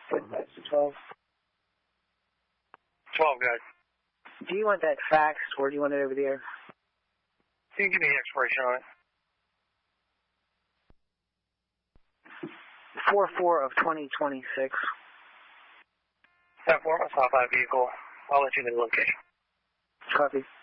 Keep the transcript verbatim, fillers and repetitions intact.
That's twelve. twelve, guys. Do you want that faxed or do you want it over the air? You can give me the expiration on it. four four of twenty twenty-six. ten four, I saw by vehicle. I'll let you know the location. Copy.